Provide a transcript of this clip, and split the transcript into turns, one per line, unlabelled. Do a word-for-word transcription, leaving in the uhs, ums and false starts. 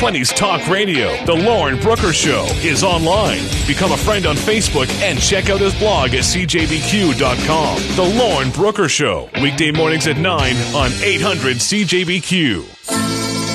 twenties Talk Radio. The Lauren Brooker Show is online. Become a friend on Facebook and check out his blog at c j b q dot com. The Lauren Brooker Show. Weekday mornings at nine on eight hundred C J B Q.